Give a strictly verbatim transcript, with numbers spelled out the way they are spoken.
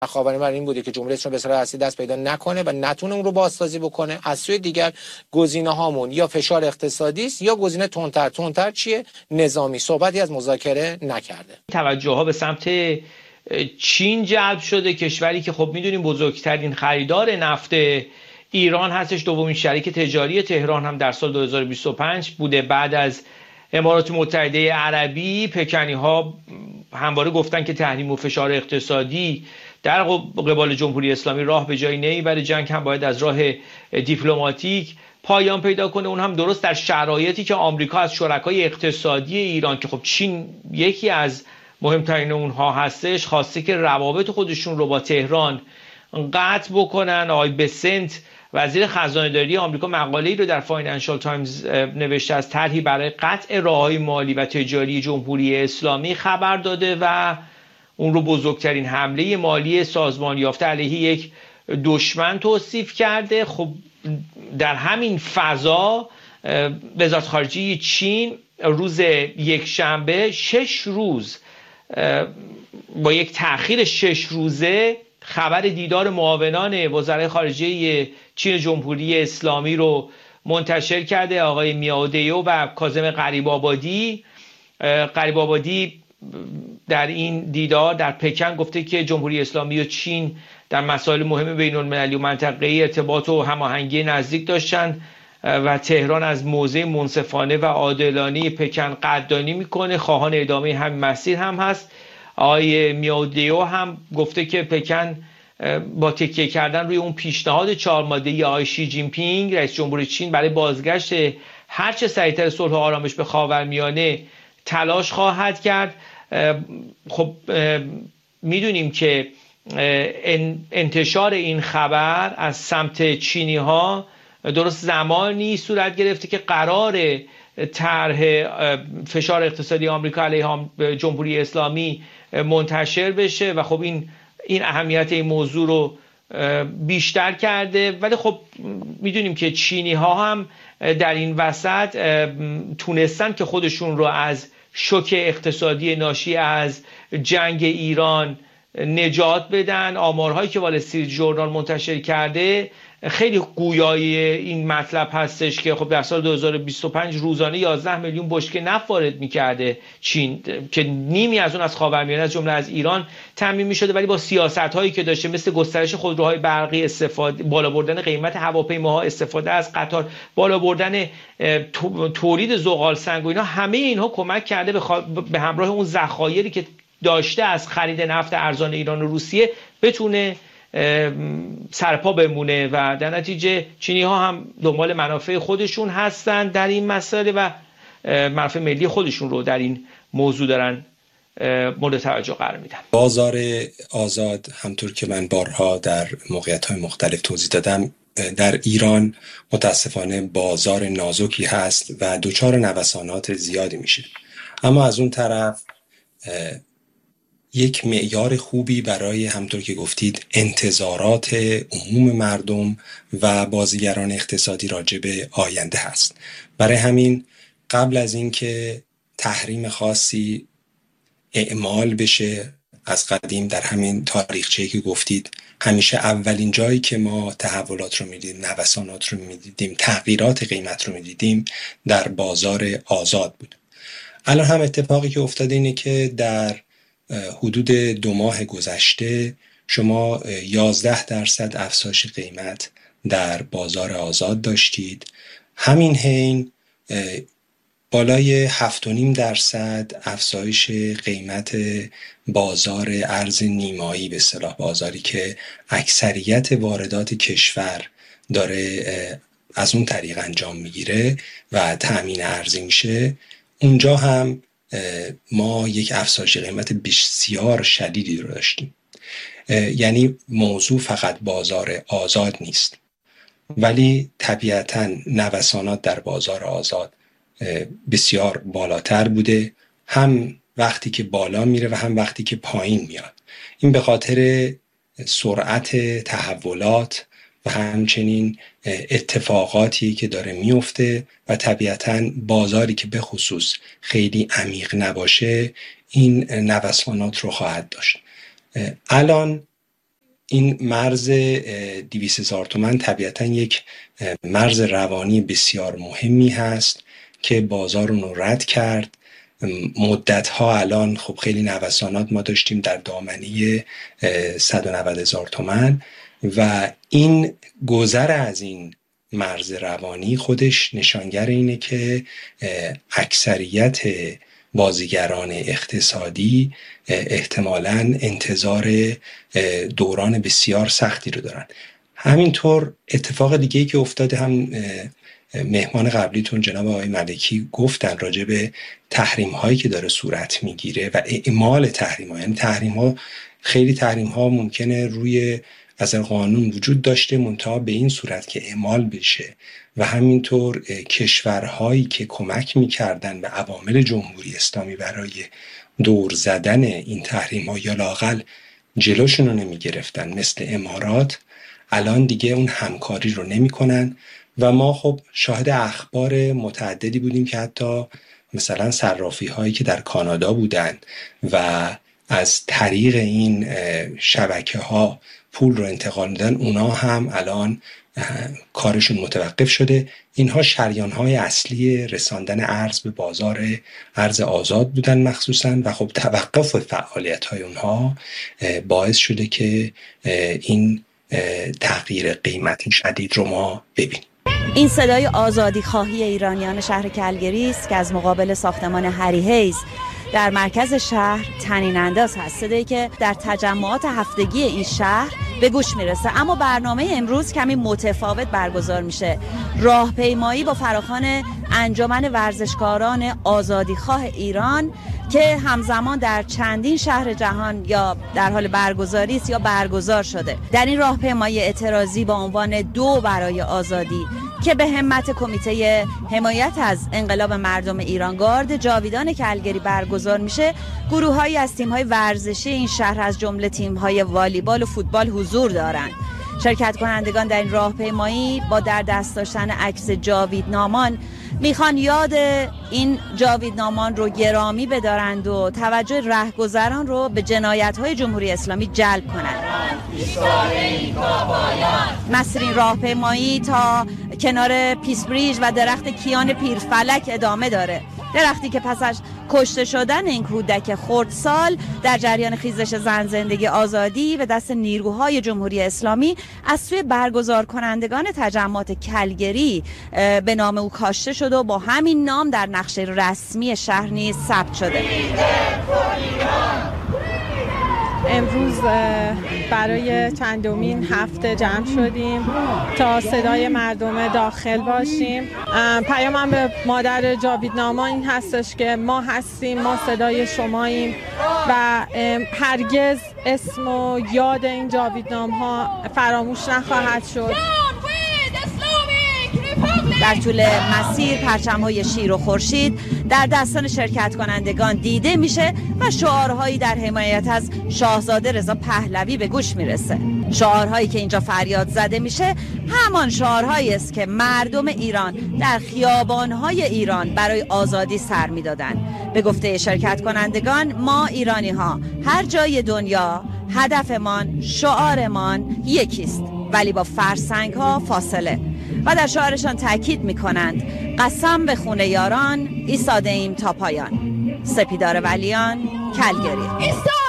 خاورمیانه این بوده که جمهوری اسلامی به صورت اصلی دست پیدا نکنه و نتونه اون رو بازسازی بکنه. از سوی دیگر گزینه هامون یا فشار اقتصادی است یا گزینه تندتر. تندتر چیه؟ نظامی. صحبتی از مذاکره نکرده. توجه ها به سمت چین جلب شده، کشوری که خب میدونیم بزرگترین خریدار نفت ایران هستش، دومین شریک تجاری تهران هم در سال دو هزار و بیست و پنج بوده. بعد از امارات متحده عربی، پکنی ها همواره گفتن که تحریم و فشار اقتصادی در قبال جمهوری اسلامی راه به جایی نمیبره، جنگ هم باید از راه دیپلماتیک پایان پیدا کنه. اون هم درست در شرایطی که آمریکا از شرکای اقتصادی ایران که خب چین یکی از مهمترین اونها هستش خواسته که روابط خودشون رو با تهران قطع بکنن. آقای بسنت وزیر خزانه داری آمریکا مقاله‌ای رو در فاینانشال تایمز نوشته از طرحی برای قطع راه‌های مالی و تجاری جمهوری اسلامی خبر داده و اون رو بزرگترین حمله مالی سازمان یافته علیه یک دشمن توصیف کرده. خب در همین فضا وزارت خارجه چین روز یک شنبه شش روز با یک تأخیر شش روزه خبر دیدار معاونان وزرای خارجه چین جمهوری اسلامی رو منتشر کرده. آقای میاو دیو و کاظم غریب آبادی غریب آبادی در این دیدار در پکن گفته که جمهوری اسلامی و چین در مسائل مهم بین المللی و منطقه‌ای ارتباط و هماهنگی نزدیک داشتند و تهران از موضع منصفانه و عادلانه پکن قدردانی میکنه، خواهان ادامه همین مسیر هم هست. آقای میاو دیو هم گفته که پکن با تکیه کردن روی اون پیشنهاد چهار ماده‌ای آقای شی جین پینگ رئیس جمهور چین برای بازگشت هرچه سریعتر صلح و آرامش به خاورمیانه تلاش خواهد کرد. خب میدونیم که انتشار این خبر از سمت چینی ها درست زمانی صورت گرفته که قرار طرح فشار اقتصادی آمریکا علیه جمهوری اسلامی منتشر بشه و خب این این اهمیت این موضوع رو بیشتر کرده. ولی خب میدونیم که چینی ها هم در این وسط تونستن که خودشون رو از شوک اقتصادی ناشی از جنگ ایران نجات بدن. آمارهایی که وال استریت ژورنال منتشر کرده خیلی گویای این مطلب هستش که خب در سال دو هزار و بیست و پنج روزانه یازده میلیون بشکه نفت وارد می‌کرده چین که نیمی از اون از خاورمیانه از جمله از ایران تامین می‌شده، ولی با سیاست‌هایی که داشته مثل گسترش خودروهای برقی، استفاده بالا بردن قیمت هواپیماها، استفاده از قطار، بالا بردن تولید زغال سنگ و اینا، همه اینها کمک کرده به, خوا... به همراه اون ذخایری که داشته از خرید نفت ارزان ایران و روسیه بتونه سرپا بمونه و در نتیجه چینی ها هم دنبال منافع خودشون هستن در این مسئله و منافع ملی خودشون رو در این موضوع دارن مورد توجه قرار میدن. بازار آزاد همطور که من بارها در موقعیت‌های مختلف توضیح دادم در ایران متاسفانه بازار نازکی هست و دچار نوسانات زیادی میشه، اما از اون طرف یک معیار خوبی برای همطور که گفتید انتظارات عموم مردم و بازیگران اقتصادی راجع به آینده هست. برای همین قبل از اینکه تحریم خاصی اعمال بشه، از قدیم در همین تاریخچه‌ای که گفتید همیشه اولین جایی که ما تحولات رو میدیدیم، نوسانات رو میدیدیم، تغییرات قیمت رو میدیدیم در بازار آزاد بود. الان هم اتفاقی که افتاده اینه که در حدود دو ماه گذشته شما یازده درصد افزایش قیمت در بازار آزاد داشتید. همین حین بالای هفت و نیم درصد افزایش قیمت بازار ارز نیمایی، به اصطلاح بازاری که اکثریت واردات کشور داره از اون طریق انجام میگیره و تأمین ارزی میشه، اونجا هم ما یک افزایش قیمت بسیار شدیدی رو داشتیم. یعنی موضوع فقط بازار آزاد نیست، ولی طبیعتاً نوسانات در بازار آزاد بسیار بالاتر بوده، هم وقتی که بالا میره و هم وقتی که پایین میاد. این به خاطر سرعت تحولات و همچنین اتفاقاتی که داره میفته و طبیعتاً بازاری که به خصوص خیلی عمیق نباشه این نوسانات رو خواهد داشت. الان این مرز دویست هزار تومان طبیعتا یک مرز روانی بسیار مهمی هست که بازار رو رد کرد. مدت‌ها الان خب خیلی نوسانات ما داشتیم در دامنه صد و نود هزار تومان و این گذر از این مرز روانی خودش نشانگر اینه که اکثریت بازیگران اقتصادی احتمالاً انتظار دوران بسیار سختی رو دارن. همینطور اتفاق دیگه‌ای که افتاده، هم مهمان قبلیتون جناب آقای ملکی گفتن راجع به تحریم هایی که داره صورت میگیره و اعمال تحریم ها. یعنی تحریم ها، خیلی تحریم ها ممکنه روی اصل قانون وجود داشته منتها به این صورت که اعمال بشه و همینطور کشورهایی که کمک میکردن به عوامل جمهوری اسلامی برای دور زدن این تحریم ها یا لااقل جلوشون رو نمیگرفتن مثل امارات، الان دیگه اون همکاری رو نمی کنن و ما خب شاهد اخبار متعددی بودیم که حتی مثلا صرافی هایی که در کانادا بودن و از طریق این شبکه ها پول رو انتقال میدن، اونا هم الان کارشون متوقف شده. اینها شریان های اصلی رساندن ارز به بازار ارز آزاد بودن مخصوصا و خب توقف فعالیت های اونها باعث شده که این تغییر قیمتی شدید رو ما ببینیم. این صدای آزادی خواهی ایرانیان شهر کلگری است که از مقابل ساختمان هری هیز در مرکز شهر طنین انداز هست. صدایی که در تجمعات هفتگی این شهر به گوش میرسه. اما برنامه امروز کمی متفاوت برگزار میشه. راهپیمایی با فراخوان انجمن ورزشکاران آزادیخواه ایران که همزمان در چندین شهر جهان یا در حال برگزاری است یا برگزار شده. در این راهپیمایی اعتراضی با عنوان دو برای آزادی که به همت کمیته حمایت از انقلاب مردم ایرانگارد جاویدان کلگری برگزار میشه، گروه‌هایی از تیم‌های ورزشی این شهر از جمله تیم‌های والیبال و فوتبال حضور دارند. شرکت کنندگان در این راهپیمایی با در دست داشتن عکس جاویدنامان میخوان یاد این جاویدنامان رو گرامی بدارند و توجه رهگذران رو به جنایت‌های جمهوری اسلامی جلب کنند. مسیر این راهپیمایی تا کنار پیس بریج و درخت کیان پیرفلک ادامه داره. درختی که پس از کشته شدن این کودک خردسال در جریان خیزش زن زندگی آزادی به دست نیروهای جمهوری اسلامی از سوی برگزار کنندگان تجمعات کلگری به نام او کاشته شده و با همین نام در نقشه رسمی شهر نیز ثبت شده. امروز برای چندمین هفته جمع شدیم تا صدای مردم داخل باشیم. پیامم به مادر جاویدنامان این هستش که ما هستیم، ما صدای شماییم و هرگز اسم و یاد این جاویدنام‌ها فراموش نخواهد شد. در طول مسیر پرچم‌های شیر و خورشید در دستان شرکت کنندگان دیده میشه و شعارهایی در حمایت از شاهزاده رضا پهلوی به گوش میرسه. شعارهایی که اینجا فریاد زده میشه همان شعارهایی است که مردم ایران در خیابان‌های ایران برای آزادی سر میدادن. به گفته شرکت کنندگان، ما ایرانی‌ها هر جای دنیا هدفمان، شعارمان یکیست ولی با فرسنگ‌ها فاصله. و در شعارشان تاکید می‌کنند قسم به خون یاران ایستاده ایم تا پایان. سپیدار ولیان، کلگری.